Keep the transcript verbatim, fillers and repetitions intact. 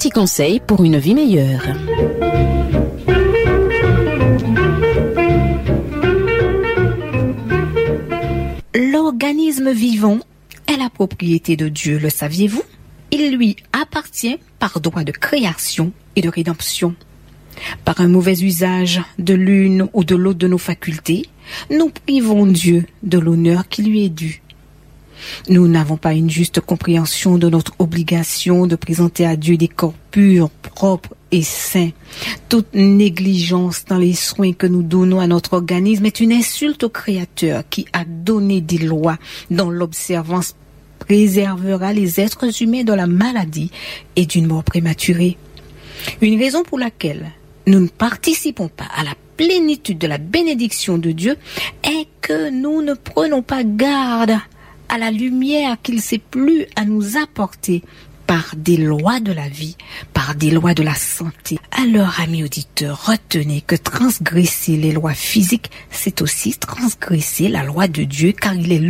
petits conseils pour une vie meilleure. L'organisme vivant est la propriété de Dieu, le saviez-vous? Il lui appartient par droit de création et de rédemption. Par un mauvais usage de l'une ou de l'autre de nos facultés, nous privons Dieu de l'honneur qui lui est dû. Nous n'avons pas une juste compréhension de notre obligation de présenter à Dieu des corps purs, propres et sains. Toute négligence dans les soins que nous donnons à notre organisme est une insulte au Créateur qui a donné des lois dont l'observance préservera les êtres humains de la maladie et d'une mort prématurée. Une raison pour laquelle nous ne participons pas à la plénitude de la bénédiction de Dieu est que nous ne prenons pas garde à la lumière qu'il s'est plu à nous apporter par des lois de la vie, par des lois de la santé. Alors, amis auditeurs, retenez que transgresser les lois physiques, c'est aussi transgresser la loi de Dieu, car il est